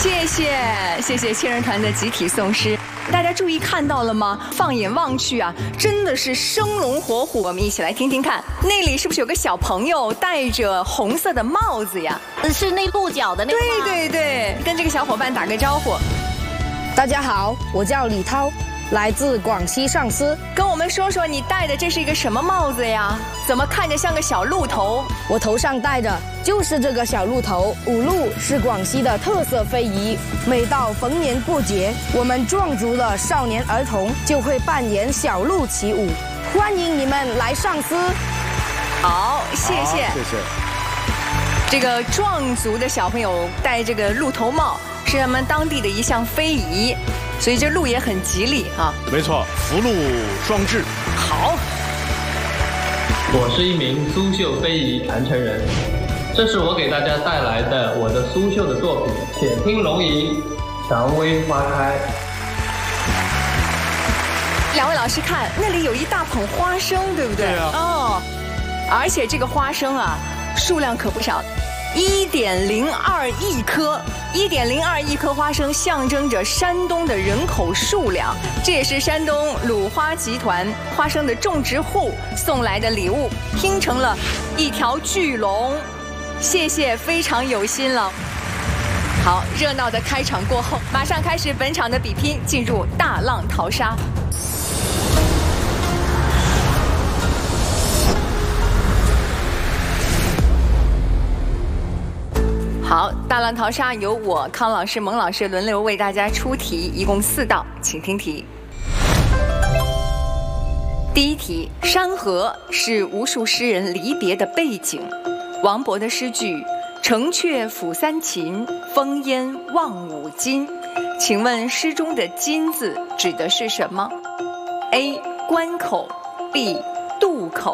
谢谢千人团的集体诵诗。大家注意看到了吗？放眼望去啊，真的是生龙活虎。我们一起来听听看，那里是不是有个小朋友戴着红色的帽子呀？ 是那鹿角的那个吗？ 对，跟这个小伙伴打个招呼。 大家好，我叫李涛，来自广西上思。 跟我们说说你戴的这是一个什么帽子呀？怎么看着像个小鹿头？ 我头上戴着就是这个小鹿头。舞鹿是广西的特色非遗，每到逢年过节，我们壮族的少年儿童就会扮演小鹿起舞。欢迎你们来上思。 好，谢谢。 谢谢。 这个壮族的小朋友戴这个鹿头帽，是他们当地的一项非遗，所以这鹿也很吉利啊。 没错，福禄双至。 好。 我是一名苏绣非遗传承人，这是我给大家带来的我的苏绣的作品《且听龙吟，蔷薇花开》。 两位老师看，那里有一大捧花生，对不对？ 对啊。 哦，而且这个花生啊，数量可不少，1.02亿颗。1.02亿颗花生象征着山东的人口数量，这也是山东鲁花集团花生的种植户送来的礼物，拼成了一条巨龙。谢谢，非常有心了。好，热闹的开场过后，马上开始本场的比拼，进入大浪淘沙。好，大浪淘沙由我康老师、蒙老师轮流为大家出题，一共4道，请听题。第一题，山河是无数诗人离别的背景。王勃的诗句“城阙辅三秦，烽烟望五津”，请问诗中的“津”字指的是什么 ？A. 关口 ，B. 渡口